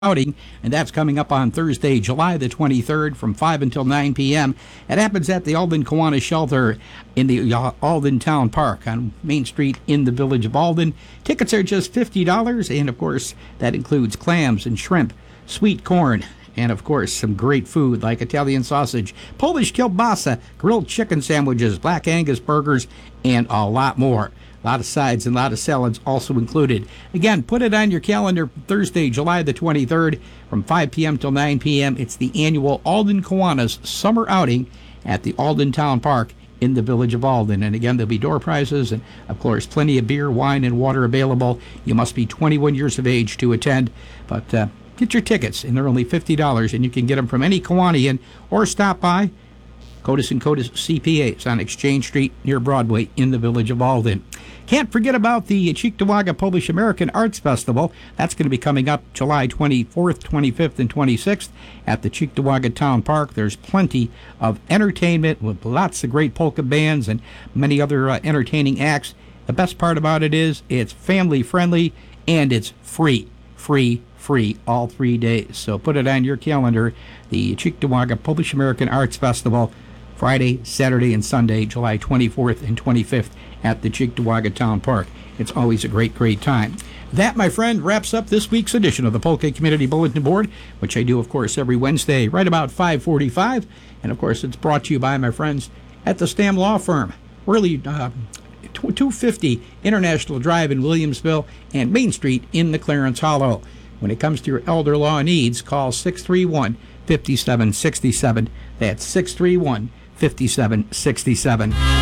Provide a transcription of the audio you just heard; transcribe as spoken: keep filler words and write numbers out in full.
outing, and that's coming up on Thursday, July the twenty-third from five until nine p.m. It happens at the Alden Kiwanis Shelter in the Alden Town Park on Main Street in the village of Alden. Tickets are just fifty dollars, and of course, that includes clams and shrimp, sweet corn, and of course, some great food like Italian sausage, Polish kielbasa, grilled chicken sandwiches, Black Angus burgers, and a lot more. A lot of sides and a lot of salads also included. Again, put it on your calendar Thursday, July the twenty-third from five p.m. till nine p.m. It's the annual Alden Kiwanis Summer Outing at the Alden Town Park in the village of Alden. And again, there'll be door prizes and, of course, plenty of beer, wine, and water available. You must be twenty-one years of age to attend. But uh, get your tickets, and they're only fifty dollars, and you can get them from any Kiwanian or stop by Codis and Codis C P As on Exchange Street near Broadway in the village of Alden. Can't forget about the Cheektowaga Polish American Arts Festival. That's going to be coming up July twenty-fourth, twenty-fifth, and twenty-sixth at the Cheektowaga Town Park. There's plenty of entertainment with lots of great polka bands and many other uh, entertaining acts. The best part about it is it's family friendly and it's free. Free, free, all three days. So put it on your calendar. The Cheektowaga Polish American Arts Festival, Friday, Saturday, and Sunday, July twenty-fourth and twenty-fifth at the Cheektowaga Town Park. It's always a great, great time. That, my friend, wraps up this week's edition of the Polka Community Bulletin Board, which I do, of course, every Wednesday right about five forty-five. And, of course, it's brought to you by my friends at the Stam Law Firm. Really, uh, two fifty International Drive in Williamsville and Main Street in the Clarence Hollow. When it comes to your elder law needs, call six three one, five seven six seven. That's six three one, five seven six seven.